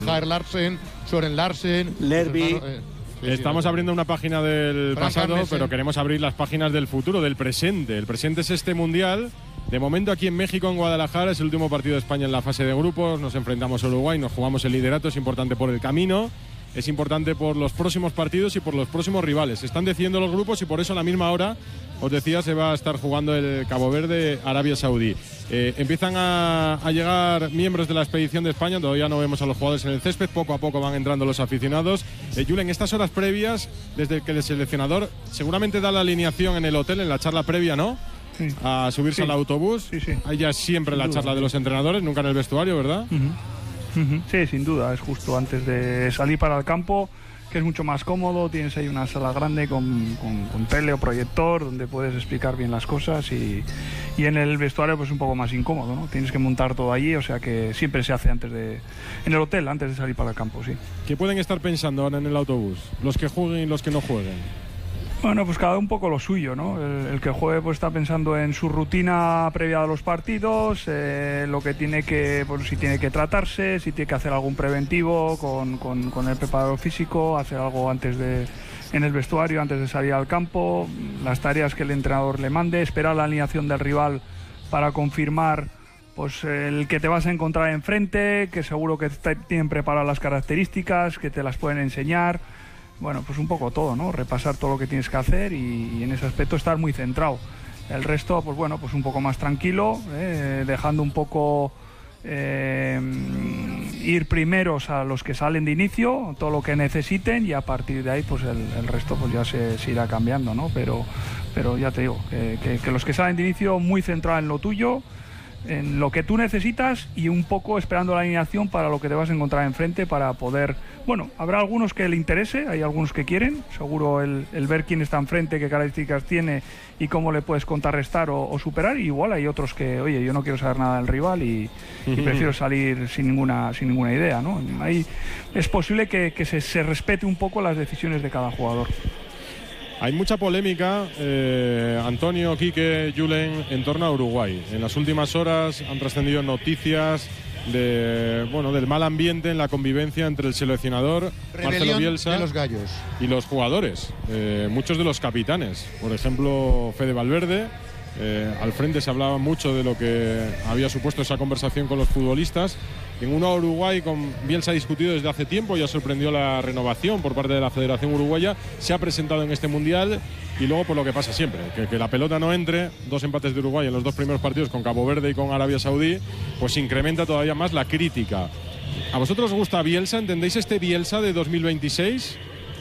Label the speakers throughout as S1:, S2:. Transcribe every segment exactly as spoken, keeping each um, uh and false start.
S1: Jaer Larsen, Søren Larsen,
S2: Lerby.
S1: Eh, sí,
S3: Estamos
S1: sí,
S3: abriendo una página del
S1: Frank
S3: pasado,
S1: Arnesen.
S3: pero queremos abrir las páginas del futuro, del presente. El presente es este mundial. De momento aquí en México, en Guadalajara, es el último partido de España en la fase de grupos. Nos enfrentamos a Uruguay, nos jugamos el liderato, es importante por el camino. Es importante por los próximos partidos y por los próximos rivales. Se están decidiendo los grupos y por eso a la misma hora, os decía, se va a estar jugando el Cabo Verde, Arabia Saudí. Eh, empiezan a, a llegar miembros de la expedición de España, todavía no vemos a los jugadores en el césped, poco a poco van entrando los aficionados. Eh, Julen, estas horas previas, desde que el seleccionador seguramente da la alineación en el hotel, en la charla previa, ¿no?
S4: Sí.
S3: A subirse
S4: Sí.
S3: al autobús.
S4: Sí, sí.
S3: Ahí ya es siempre
S4: Sin
S3: la
S4: duda.
S3: charla de los entrenadores, nunca en el vestuario, ¿verdad?
S4: Uh-huh. Uh-huh. Sí, sin duda, es justo antes de salir para el campo, que es mucho más cómodo. Tienes ahí una sala grande con, con, con tele o proyector donde puedes explicar bien las cosas, y, y en el vestuario pues un poco más incómodo, ¿no? Tienes que montar todo allí, o sea que siempre se hace antes de, en el hotel, antes de salir para el campo, sí.
S3: ¿Qué pueden estar pensando ahora en el autobús? Los que jueguen y los que no jueguen.
S4: Bueno, pues cada un poco lo suyo, ¿no? El, el que juegue pues está pensando en su rutina previa a los partidos, eh, lo que tiene que, pues si tiene que tratarse, si tiene que hacer algún preventivo con, con, con el preparador físico, hacer algo antes de, en el vestuario, antes de salir al campo, las tareas que el entrenador le mande, esperar la alineación del rival para confirmar pues el que te vas a encontrar enfrente, que seguro que te, tienen preparadas las características, que te las pueden enseñar. Bueno, pues un poco todo, ¿no? Repasar todo lo que tienes que hacer y, y en ese aspecto estar muy centrado. El resto, pues bueno, pues un poco más tranquilo, eh, dejando un poco eh, ir primeros a los que salen de inicio, todo lo que necesiten, y a partir de ahí, pues el, el resto pues ya se, se irá cambiando, ¿no? Pero, pero ya te digo, que, que, que los que salen de inicio muy centrados en lo tuyo, en lo que tú necesitas, y un poco esperando la alineación para lo que te vas a encontrar enfrente, para poder, bueno, habrá algunos que le interese, hay algunos que quieren, seguro el, el ver quién está enfrente, qué características tiene y cómo le puedes contrarrestar o, o superar, y igual hay otros que, oye, yo no quiero saber nada del rival y, y prefiero salir sin ninguna sin ninguna idea, ¿no? Ahí es posible que, que se, se respete un poco las decisiones de cada jugador.
S3: Hay mucha polémica, eh, Antonio, Quique, Julen, en torno a Uruguay. En las últimas horas han trascendido noticias de, bueno, del mal ambiente en la convivencia entre el seleccionador
S1: Rebelión
S3: Marcelo Bielsa
S1: de los gallos
S3: y los jugadores, eh, muchos de los capitanes. Por ejemplo, Fede Valverde. Eh, al frente se hablaba mucho de lo que había supuesto esa conversación con los futbolistas. En uno a Uruguay, con Bielsa ha discutido desde hace tiempo, ya sorprendió la renovación por parte de la Federación Uruguaya, se ha presentado en este Mundial, y luego por lo que pasa siempre, que, que la pelota no entre, dos empates de Uruguay en los dos primeros partidos con Cabo Verde y con Arabia Saudí, pues incrementa todavía más la crítica. ¿A vosotros os gusta Bielsa? ¿Entendéis este Bielsa de dos mil veintiséis?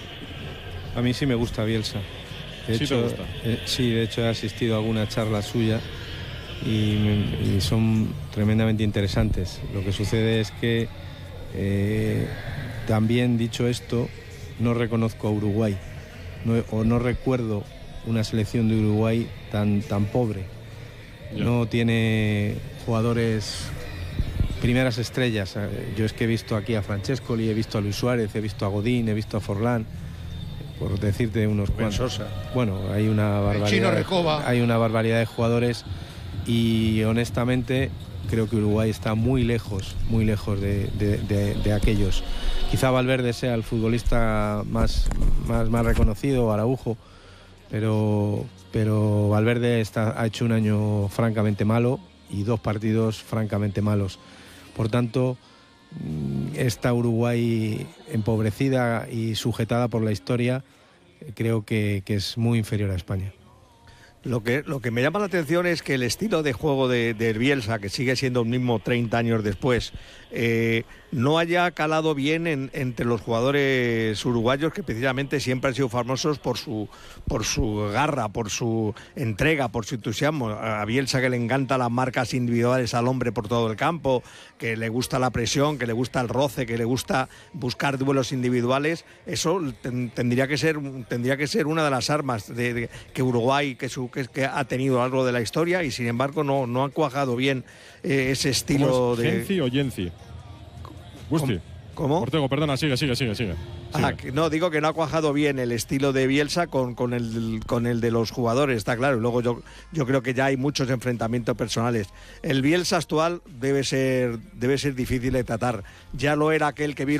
S5: A mí sí me gusta Bielsa. De
S3: ¿Sí
S5: hecho,
S3: te gusta?
S5: Eh, sí, de hecho he asistido a alguna charla suya y, y son tremendamente interesantes. Lo que sucede es que eh, también, dicho esto, no reconozco a Uruguay, no, o no recuerdo una selección de Uruguay tan, tan pobre.
S3: Ya.
S5: No tiene jugadores, primeras estrellas. Yo es que he visto aquí a Francescoli, he visto a Luis Suárez, he visto a Godín, he visto a Forlán, por decirte unos cuantos.
S2: Sosa.
S5: Bueno, hay una
S1: Chino
S5: barbaridad,
S1: Recoba.
S5: hay una barbaridad de jugadores, y honestamente creo que Uruguay está muy lejos, muy lejos de, de, de, de aquellos. Quizá Valverde sea el futbolista más, más, más reconocido, Araujo, pero, pero Valverde está, ha hecho un año francamente malo y dos partidos francamente malos. Por tanto, esta Uruguay empobrecida y sujetada por la historia, creo que, que es muy inferior a España.
S2: Lo que, lo que me llama la atención es que el estilo de juego de, de Bielsa, que sigue siendo el mismo treinta años después, eh, no haya calado bien en, entre los jugadores uruguayos, que precisamente siempre han sido famosos por su, por su garra, por su entrega, por su entusiasmo. A Bielsa, que le encantan las marcas individuales al hombre por todo el campo, que le gusta la presión, que le gusta el roce, que le gusta buscar duelos individuales. Eso ten, tendría que ser tendría que ser una de las armas de, de, que Uruguay que, su, que, que ha tenido a lo largo de la historia, y sin embargo no, no han cuajado bien eh, ese estilo
S3: ¿Cómo es?
S2: de...
S3: ¿Genci o Yenci? Gusti.
S2: ¿Cómo? ¿Cómo?
S3: Ortego, perdona, sigue, sigue, sigue, sigue.
S2: Ah, que no, digo que no ha cuajado bien el estilo de Bielsa con, con, el, con el de los jugadores, está claro. Y luego yo, yo creo que ya hay muchos enfrentamientos personales. El Bielsa actual debe ser, debe ser difícil de tratar. Ya lo era aquel que vino